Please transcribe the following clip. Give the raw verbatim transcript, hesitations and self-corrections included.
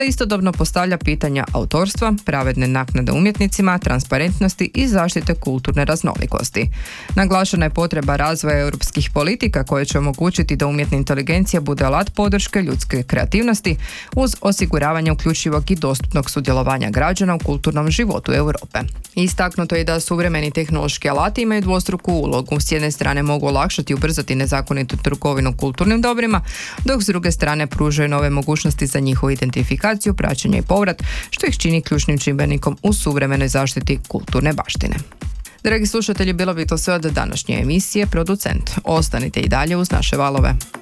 Istodobno postavlja pitanja autorstva, pravedne naknade umjetnicima, transparentnosti i zaštite kulturne raznolikosti. Naglašena je potreba razvoja europskih politika koje će omogućiti da umjetna inteligencija bude alat podrške ljudske kreativnosti uz osiguravanje uključivog i dostupnog sudjelovanja građana u kulturnom životu Europe. Istaknuto je da suvremeni tehnološki alati imaju dvostruku ulogu. S jedne strane mogu olakšati i ubrzati nezakonitu trgovinu kulturnim dobrima, dok s druge strane pružaju nove mogućnosti za njihovu identifikaciju, praćenje i povrat, što ih čini ključnim čimbenikom u suvremenoj zaštiti kulturne baštine. Dragi slušatelji, bilo bi to sve od današnje emisije. Producent, ostanite i dalje uz naše valove.